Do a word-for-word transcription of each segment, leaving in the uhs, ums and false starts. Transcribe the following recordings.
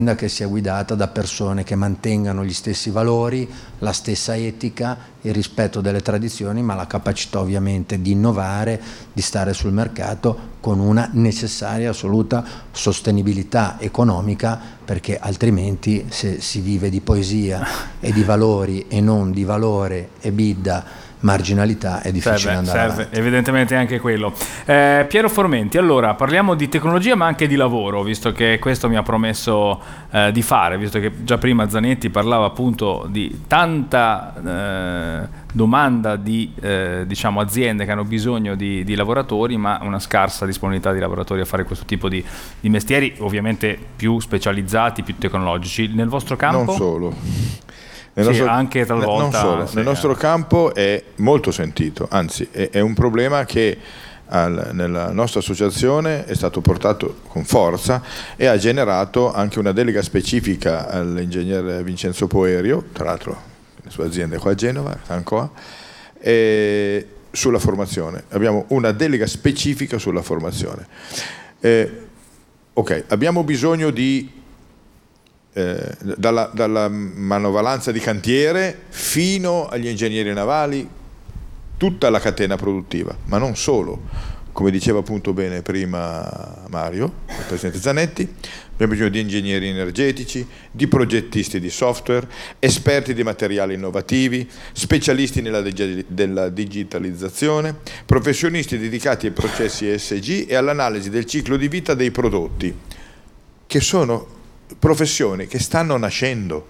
che sia guidata da persone che mantengano gli stessi valori, la stessa etica, il rispetto delle tradizioni, ma la capacità ovviamente di innovare, di stare sul mercato con una necessaria assoluta sostenibilità economica, perché altrimenti se si vive di poesia e di valori e non di valore, EBITDA, marginalità, è difficile serve, andare serve avanti. Evidentemente anche quello. eh, Piero Formenti, allora parliamo di tecnologia ma anche di lavoro, visto che questo mi ha promesso eh, di fare, visto che già prima Zanetti parlava appunto di tanta eh, domanda di eh, diciamo aziende che hanno bisogno di, di lavoratori, ma una scarsa disponibilità di lavoratori a fare questo tipo di, di mestieri, ovviamente più specializzati, più tecnologici. Nel vostro campo? Non solo. Nel sì, nostro, anche talvolta. Non solo, sì, nel nostro campo è molto sentito, anzi è, è un problema che al, nella nostra associazione è stato portato con forza e ha generato anche una delega specifica all'ingegner Vincenzo Poerio, tra l'altro la sua azienda è qua a Genova, Tancoa, e sulla formazione. Abbiamo una delega specifica sulla formazione. Eh, ok, abbiamo bisogno di Eh, dalla, dalla manovalanza di cantiere fino agli ingegneri navali, tutta la catena produttiva, ma non solo, come diceva appunto bene prima Mario, il presidente Zanetti. Abbiamo bisogno di ingegneri energetici, di progettisti di software, esperti di materiali innovativi, specialisti nella dig- della digitalizzazione, professionisti dedicati ai processi E S G e all'analisi del ciclo di vita dei prodotti, che sono professioni che stanno nascendo,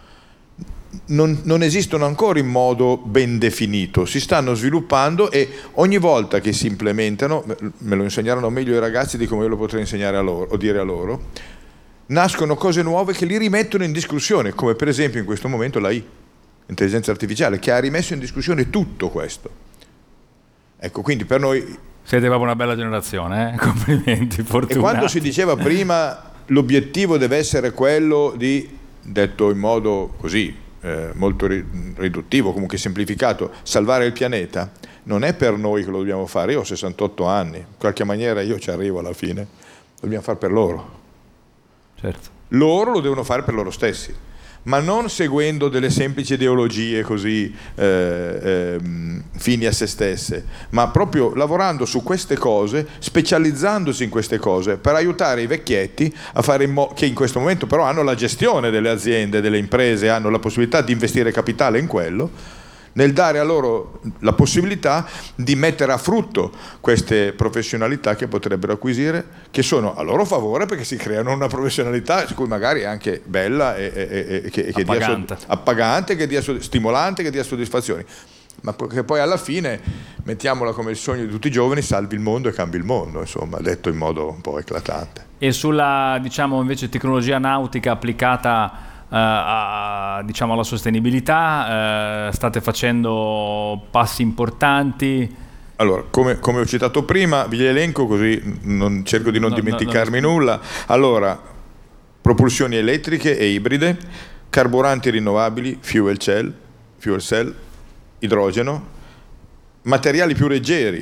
non, non esistono ancora in modo ben definito, si stanno sviluppando e ogni volta che si implementano, me lo insegneranno meglio i ragazzi di come io lo potrei insegnare a loro o dire a loro, nascono cose nuove che li rimettono in discussione, come per esempio in questo momento la I, intelligenza artificiale, che ha rimesso in discussione tutto questo. Ecco, quindi per noi siete proprio una bella generazione, eh? Complimenti, fortunati. E quando si diceva prima l'obiettivo deve essere quello di, detto in modo così eh, molto riduttivo, comunque semplificato, salvare il pianeta, non è per noi che lo dobbiamo fare. Io ho sessantotto anni, in qualche maniera io ci arrivo alla fine, lo dobbiamo fare per loro. Certo. Loro lo devono fare per loro stessi, ma non seguendo delle semplici ideologie così eh, eh, fini a se stesse, ma proprio lavorando su queste cose, specializzandosi in queste cose per aiutare i vecchietti a fare in modo che in questo momento però hanno la gestione delle aziende, delle imprese, hanno la possibilità di investire capitale in quello, nel dare a loro la possibilità di mettere a frutto queste professionalità che potrebbero acquisire, che sono a loro favore perché si creano una professionalità su cui magari è anche bella e, e, e che, che appagante. dia, appagante, che dia stimolante, che dia soddisfazioni, ma che poi alla fine, mettiamola come il sogno di tutti i giovani, salvi il mondo e cambi il mondo, insomma, detto in modo un po' eclatante. E sulla, diciamo, invece tecnologia nautica applicata Uh, a, diciamo alla sostenibilità, uh, state facendo passi importanti? Allora, come, come ho citato prima, vi elenco così non, cerco di non no, dimenticarmi no, no. nulla. Allora, propulsioni elettriche e ibride, carburanti rinnovabili, fuel cell, fuel cell, idrogeno, materiali più leggeri,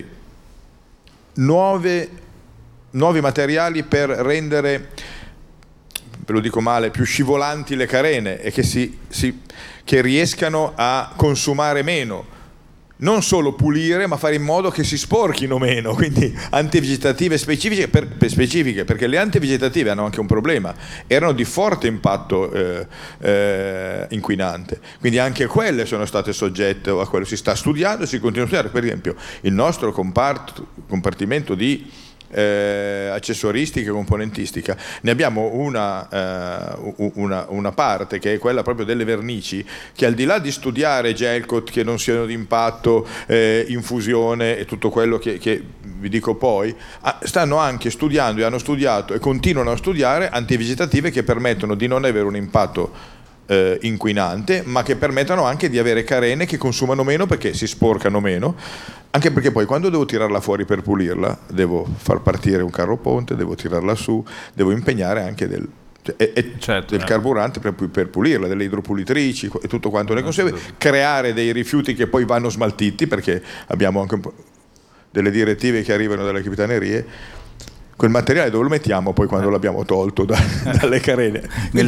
nuove, nuovi materiali per rendere, ve lo dico male, più scivolanti le carene e che, si, si, che riescano a consumare meno, non solo pulire ma fare in modo che si sporchino meno, quindi antivegetative specifiche, per, per specifiche perché le antivegetative hanno anche un problema, erano di forte impatto eh, eh, inquinante, quindi anche quelle sono state soggette a quello, si sta studiando e si continua a studiare. Per esempio il nostro compart, compartimento di Eh, accessoristica e componentistica, ne abbiamo una, eh, una, una parte che è quella proprio delle vernici, che al di là di studiare gel coat che non siano di impatto, eh, infusione e tutto quello che, che vi dico poi, ah, stanno anche studiando e hanno studiato e continuano a studiare antivegetative che permettono di non avere un impatto Eh, inquinante, ma che permettono anche di avere carene che consumano meno perché si sporcano meno, anche perché poi quando devo tirarla fuori per pulirla devo far partire un carro ponte, devo tirarla su, devo impegnare anche del, e, e certo, del eh. carburante per, per pulirla, delle idropulitrici e tutto quanto ne consegue, creare dei rifiuti che poi vanno smaltiti perché abbiamo anche un po' delle direttive che arrivano dalle capitanerie. quel materiale dove lo mettiamo poi quando l'abbiamo tolto da, dalle carene.